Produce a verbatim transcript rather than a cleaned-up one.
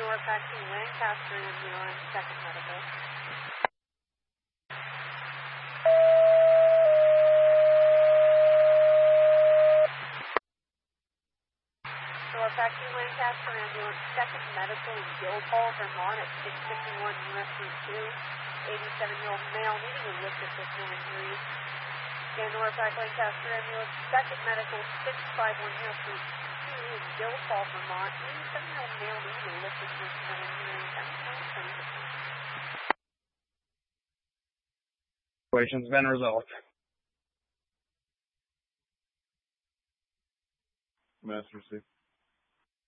North Acting Lancaster Ambulance, second medical. North Acting Lancaster Ambulance, second medical in Guildhall, Vermont at six fifty-one U S Route two. eighty-seven-year-old male needing a lift assist no injuries. And North Acting Lancaster Ambulance, second medical, six fifty-one U S Route two in Guildhall, Vermont. eighty-seven-year-old male needing a lift assist no injuries. Situation's been resolved. Master C.